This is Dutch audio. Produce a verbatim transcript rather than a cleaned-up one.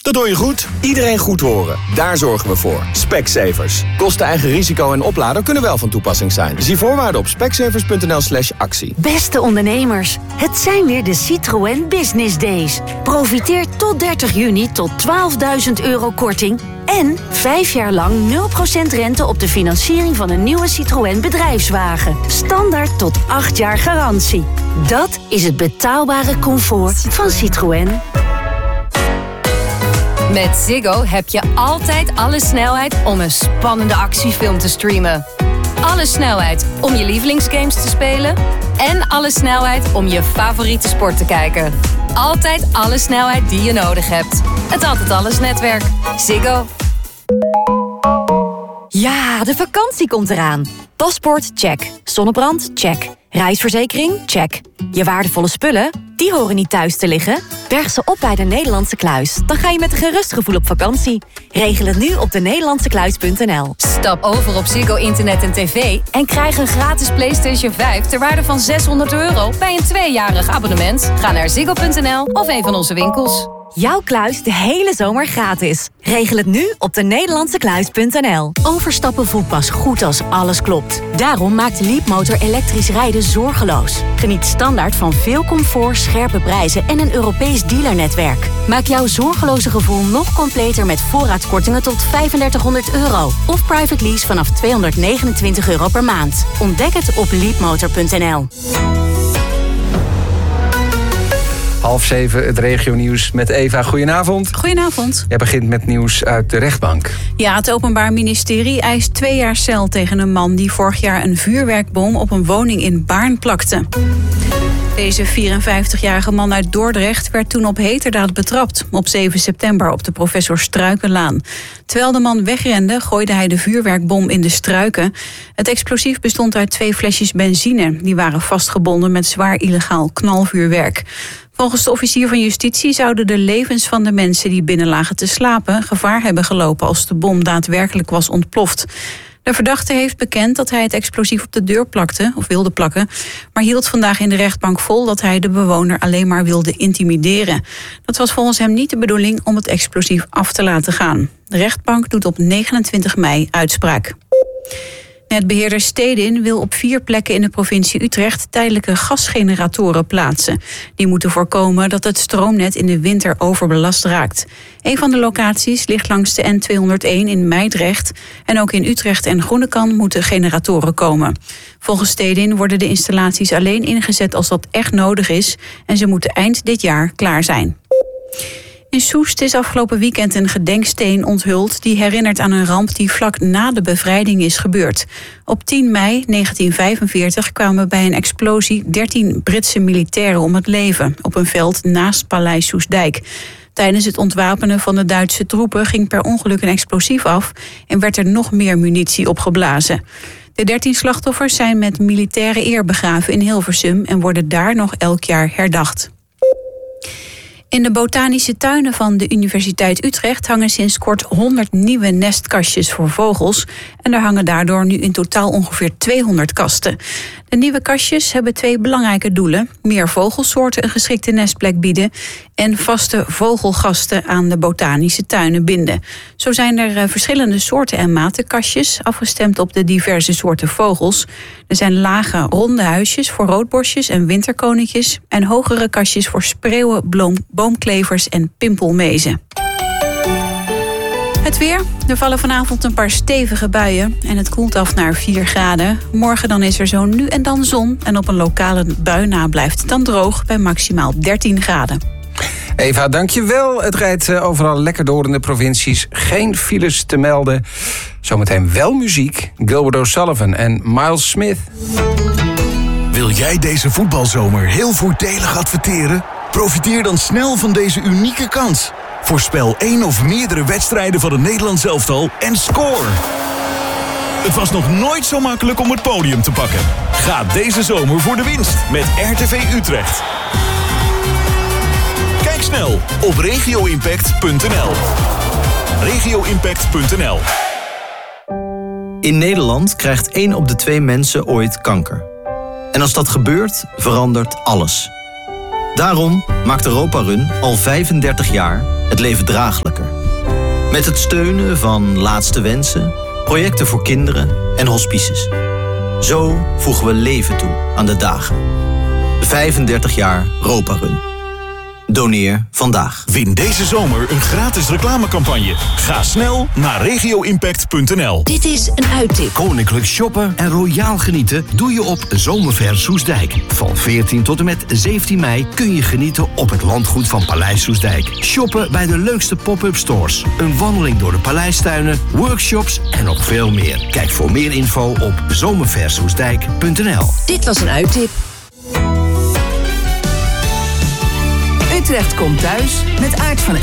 Dat doe je goed. Iedereen goed horen. Daar zorgen we voor. Specsavers. Kosten, eigen risico en oplader kunnen wel van toepassing zijn. Zie voorwaarden op specsavers.nl slash actie. Beste ondernemers, het zijn weer de Citroën Business Days. Profiteer tot dertig juni tot twaalfduizend euro korting en vijf jaar lang nul procent rente op de financiering van een nieuwe Citroën bedrijfswagen. Standaard tot acht jaar garantie. Dat is het betaalbare comfort van Citroën. Met Ziggo heb je altijd alle snelheid om een spannende actiefilm te streamen. Alle snelheid om je lievelingsgames te spelen. En alle snelheid om je favoriete sport te kijken. Altijd alle snelheid die je nodig hebt. Het Altijd Alles netwerk. Ziggo. Ja, de vakantie komt eraan. Paspoort, check. Zonnebrand, check. Reisverzekering, check. Je waardevolle spullen, die horen niet thuis te liggen. Berg ze op bij de Nederlandse Kluis. Dan ga je met een gerust gevoel op vakantie. Regel het nu op de Nederlandse Kluis punt n l. Stap over op Ziggo Internet en tv en krijg een gratis PlayStation vijf ter waarde van zeshonderd euro bij een tweejarig abonnement. Ga naar ziggo punt n l of een van onze winkels. Jouw kluis de hele zomer gratis. Regel het nu op de Nederlandse Kluis punt n l. Overstappen voelt pas goed als alles klopt. Daarom maakt Leapmotor elektrisch rijden zorgeloos. Geniet standaard van veel comfort, scherpe prijzen en een Europees dealernetwerk. Maak jouw zorgeloze gevoel nog completer met voorraadkortingen tot vijfendertighonderd euro. Of private lease vanaf tweehonderdnegenentwintig euro per maand. Ontdek het op leapmotor punt n l. Half zeven, het regionieuws met Eva. Goedenavond. Goedenavond. Jij begint met nieuws uit de rechtbank. Ja, het Openbaar Ministerie eist twee jaar cel tegen een man die vorig jaar een vuurwerkbom op een woning in Baarn plakte. Deze vierenvijftigjarige man uit Dordrecht werd toen op heterdaad betrapt. Op zeven september op de Professor Struikenlaan. Terwijl de man wegrende, gooide hij de vuurwerkbom in de struiken. Het explosief bestond uit twee flesjes benzine. Die waren vastgebonden met zwaar illegaal knalvuurwerk. Volgens de officier van justitie zouden de levens van de mensen die binnen lagen te slapen gevaar hebben gelopen als de bom daadwerkelijk was ontploft. De verdachte heeft bekend dat hij het explosief op de deur plakte, of wilde plakken, maar hield vandaag in de rechtbank vol dat hij de bewoner alleen maar wilde intimideren. Dat was volgens hem niet de bedoeling om het explosief af te laten gaan. De rechtbank doet op negenentwintig mei uitspraak. Netbeheerder Stedin wil op vier plekken in de provincie Utrecht tijdelijke gasgeneratoren plaatsen. Die moeten voorkomen dat het stroomnet in de winter overbelast raakt. Een van de locaties ligt langs de N tweehonderdéén in Meidrecht. En ook in Utrecht en Groenekan moeten generatoren komen. Volgens Stedin worden de installaties alleen ingezet als dat echt nodig is. En ze moeten eind dit jaar klaar zijn. In Soest is afgelopen weekend een gedenksteen onthuld die herinnert aan een ramp die vlak na de bevrijding is gebeurd. Op tien mei negentien vijfenveertig kwamen bij een explosie dertien Britse militairen om het leven op een veld naast Paleis Soestdijk. Tijdens het ontwapenen van de Duitse troepen ging per ongeluk een explosief af en werd er nog meer munitie opgeblazen. De dertien slachtoffers zijn met militaire eer begraven in Hilversum en worden daar nog elk jaar herdacht. In de botanische tuinen van de Universiteit Utrecht hangen sinds kort honderd nieuwe nestkastjes voor vogels. En er hangen daardoor nu in totaal ongeveer tweehonderd kasten. De nieuwe kastjes hebben twee belangrijke doelen. Meer vogelsoorten een geschikte nestplek bieden en vaste vogelgasten aan de botanische tuinen binden. Zo zijn er verschillende soorten en maten kastjes, afgestemd op de diverse soorten vogels. Er zijn lage, ronde huisjes voor roodborstjes en winterkoninkjes en hogere kastjes voor spreeuwen, bloem, boomklevers en pimpelmezen. Het weer. Er vallen vanavond een paar stevige buien en het koelt af naar vier graden. Morgen dan is er zo nu en dan zon en op een lokale bui na blijft het dan droog bij maximaal dertien graden. Eva, dankjewel. Het rijdt overal lekker door in de provincies. Geen files te melden. Zometeen wel muziek. Gilbert O'Sullivan en Miles Smith. Wil jij deze voetbalzomer heel voordelig adverteren? Profiteer dan snel van deze unieke kans. Voorspel één of meerdere wedstrijden van het Nederlands elftal en score. Het was nog nooit zo makkelijk om het podium te pakken. Ga deze zomer voor de winst met R T V Utrecht. Kijk snel op regio impact punt n l. regio impact punt n l. In Nederland krijgt één op de twee mensen ooit kanker. En als dat gebeurt, verandert alles. Daarom maakt Europa Run al vijfendertig jaar het leven draaglijker. Met het steunen van Laatste Wensen, projecten voor kinderen en hospices. Zo voegen we leven toe aan de dagen. vijfendertig jaar Europa Run. Doneer vandaag. Win deze zomer een gratis reclamecampagne. Ga snel naar regio impact punt n l. Dit is een uittip. Koninklijk shoppen en royaal genieten doe je op Zomerver Soestdijk. Van veertien tot en met zeventien mei kun je genieten op het landgoed van Paleis Soestdijk. Shoppen bij de leukste pop-up stores. Een wandeling door de paleistuinen, workshops en nog veel meer. Kijk voor meer info op zomerver soestdijk punt n l. Dit was een uittip. Utrecht komt thuis met Aart van